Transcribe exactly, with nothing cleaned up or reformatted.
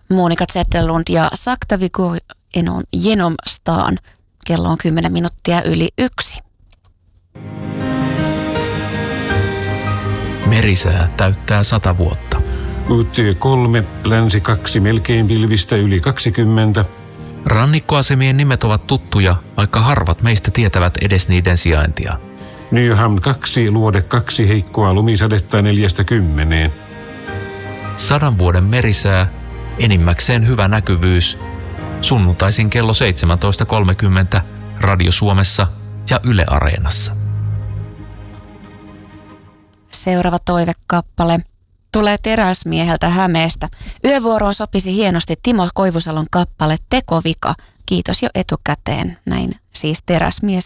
Monika Zetterlund ja Sakta vi går genom stan. Kello on kymmenen minuuttia yli yksi. Merisää täyttää sata vuotta. U T kolme, länsi kaksi, melkein pilvistä yli kaksikymmentä. Rannikkoasemien nimet ovat tuttuja, vaikka harvat meistä tietävät edes niiden sijaintia. Nyhamn kaksi, luode kaksi, heikkoa lumisadetta neljästä kymmeneen. Sadan vuoden merisää, enimmäkseen hyvä näkyvyys. Sunnuntaisin kello seitsemäntoista kolmekymmentä Radio Suomessa ja Yle Areenassa. Seuraava toivekappale tulee Teräsmieheltä Hämeestä. Yövuoroon sopisi hienosti Timo Koivusalon kappale Tekovika. Kiitos jo etukäteen. Näin siis Teräsmies